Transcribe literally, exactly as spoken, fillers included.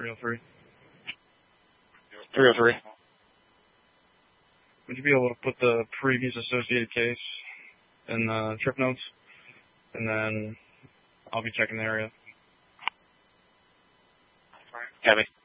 three oh three. three oh three. Would you be able to put the previous associated case in the trip notes? And then I'll be checking the area. Copy.